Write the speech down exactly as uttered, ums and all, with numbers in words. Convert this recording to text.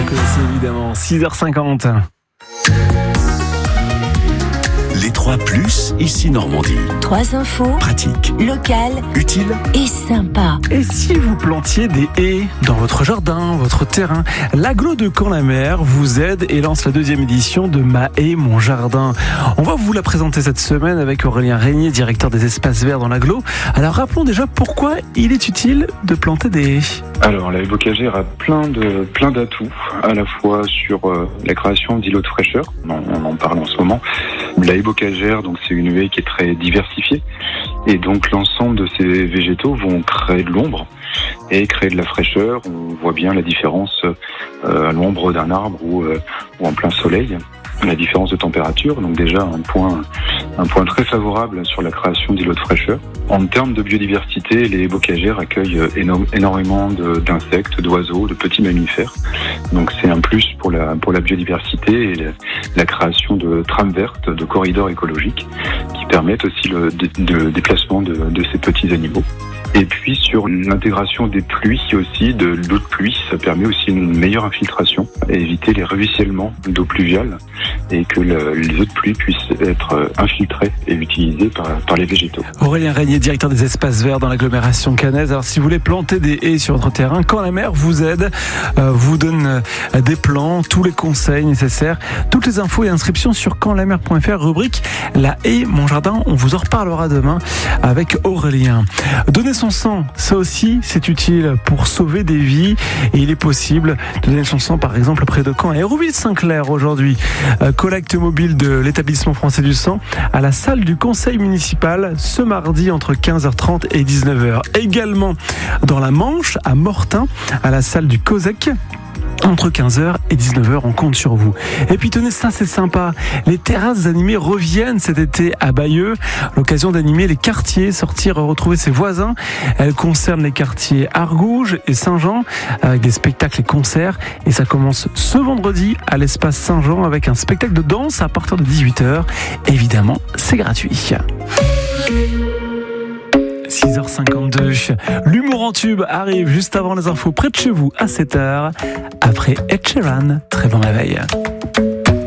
connaissez évidemment. six heures cinquante. Les trois plus, ici Normandie. Trois infos. Pratique. Locales. Utile. Et sympa. Et si vous plantiez des haies dans votre jardin, votre terrain, l'Agglo de Caen-la-Mer vous aide et lance la deuxième édition de Ma haie, mon jardin. On va vous la présenter cette semaine avec Aurélien Régnier, directeur des espaces verts dans l'Agglo. Alors rappelons déjà pourquoi il est utile de planter des haies. Alors la haie bocagère a plein de plein d'atouts, à la fois sur euh, la création d'îlots de fraîcheur, on, on en parle en ce moment. La haie bocagère, donc c'est une haie qui est très diversifiée, et donc l'ensemble de ces végétaux vont créer de l'ombre et créer de la fraîcheur. On voit bien la différence euh, à l'ombre d'un arbre ou, euh, ou en plein soleil, la différence de température. Donc déjà un point un point très favorable sur la création d'îlots de fraîcheur. En termes de biodiversité, les haies bocagères accueillent éno- énormément de, d'insectes, d'oiseaux, de petits mammifères. Donc c'est un plus pour la pour la biodiversité et la, la création de trames vertes, de corridors écologiques qui permettent aussi le de, de déplacement de, de ces petits animaux. Et puis sur l'intégration des pluies aussi, de l'eau de pluie, ça permet aussi une meilleure infiltration et éviter les ruissellements d'eau pluviale et que le, les eaux de pluie puissent être infiltrées et utilisées par, par les végétaux. Aurélien Régnier, directeur des espaces verts dans l'agglomération caennaise. Alors si vous voulez planter des haies sur votre terrain, Caen-la-Mer vous aide, euh, vous donne euh, des plans, tous les conseils nécessaires, toutes les infos et inscriptions sur caen la mer point f r, rubrique La haie, mon jardin. On vous en reparlera demain avec Aurélien. Donner son sang, ça aussi c'est utile pour sauver des vies et il est possible de donner son sang par exemple près de Caen et Hérouville-Saint-Clair aujourd'hui. Euh, collecte mobile de l'établissement français du sang à la salle du conseil municipal ce mardi entre quinze heures trente et dix-neuf heures. Également dans la Manche à Mortain à la salle du COSEC. Entre quinze heures et dix-neuf heures, on compte sur vous. Et puis tenez, ça c'est sympa, les terrasses animées reviennent cet été à Bayeux. L'occasion d'animer les quartiers, sortir retrouver ses voisins. Elles concernent les quartiers Argouges et Saint-Jean avec des spectacles et concerts. Et ça commence ce vendredi à l'espace Saint-Jean avec un spectacle de danse à partir de dix-huit heures. Évidemment, c'est gratuit. six heures cinquante-deux. L'humour en tube arrive juste avant les infos près de chez vous à sept heures. Après Ed Sheeran, très bon réveil.